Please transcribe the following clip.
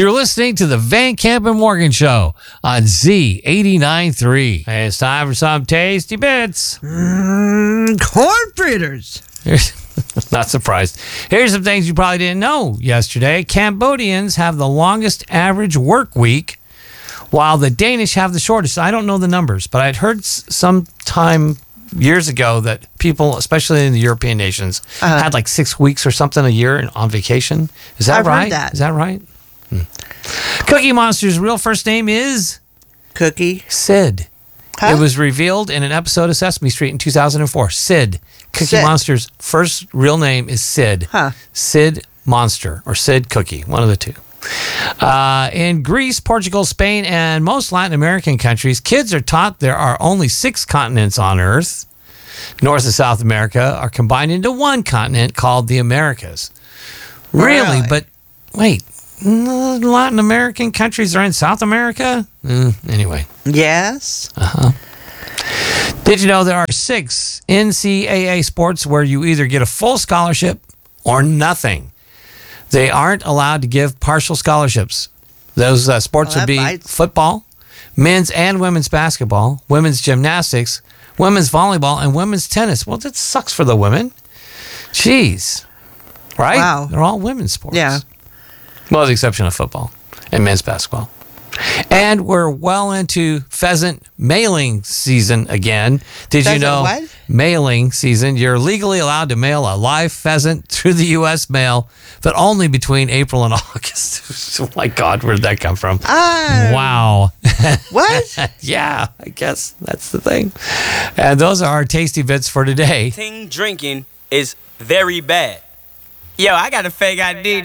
You're listening to the Van Camp and Morgan Show on Z89.3. Hey, it's time for some tasty bits. Corn fritters. Not surprised. Here's some things you probably didn't know yesterday. Cambodians have the longest average work week, while the Danish have the shortest. I don't know the numbers, but I'd heard sometime years ago that people, especially in the European nations, had like 6 weeks or something a year on vacation. Is that right? Heard that. Is that right? Cookie Monster's real first name is Cookie. Sid. Huh? It was revealed in an episode of Sesame Street in 2004. Sid. Cookie Sid. Monster's first real name is Sid. Huh. Sid Monster or Sid Cookie, one of the two. In Greece, Portugal, Spain, and most Latin American countries, kids are taught there are only 6 continents on Earth. North and South America are combined into one continent called the Americas. Really? But wait, Latin American countries are in South America? Anyway. Yes. Did you know there are 6 NCAA sports where you either get a full scholarship or nothing? They aren't allowed to give partial scholarships. Those sports would be football, men's and women's basketball, women's gymnastics, women's volleyball, and women's tennis. Well, that sucks for the women. Jeez. Right? Wow. They're all women's sports. Yeah. Well, with the exception of football and men's basketball. And we're well into pheasant mailing season again. Did you know? What? Mailing season. You're legally allowed to mail a live pheasant through the U.S. mail, but only between April and August. Oh my God, where did that come from? Wow. What? Yeah, I guess that's the thing. And those are our tasty bits for today. Drinking is very bad. Yo, I got a fake ID.